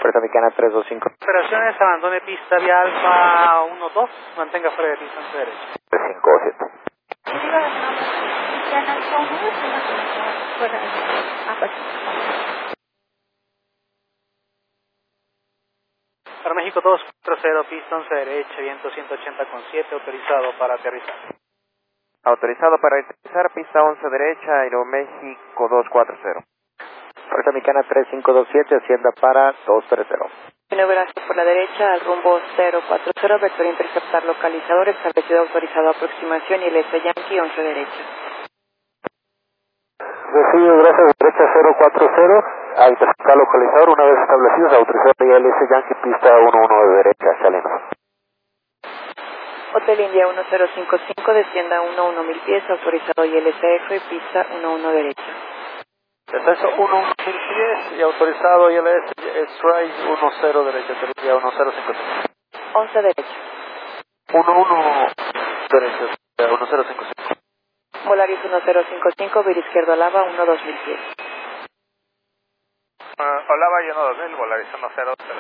Puerto Mexicana 325. Operaciones, abandone pista vía Alfa 12, mantenga fuera de pista en su derecha. 357. Para México 240, pista 11 derecha, viento 180,7, autorizado para aterrizar. Autorizado para aterrizar, pista 11 derecha, Aeroméxico 240. Puerto Mexicana 3527, Hacienda para 230. Maniobraje por la derecha al rumbo 040, vector interceptar localizador, establecido autorizado aproximación y el S Yankee 11 derecha. Recibido, gracias, derecha 040, a interceptar localizador, una vez establecidos, autorizado ya el S Yankee, pista 11 de derecha, salimos. Hotel India 1055, descienda 11,000 pies, autorizado ILSF, pista 11 derecha. Descenso 1,000 pies y autorizado ILS Strike 10 derecha, terapia 1055. 11 derecha. 11 derecha, 1055. Volaris 1055, vir izquierdo Alaba 12000 pies. Olava y 2000, Volaris 10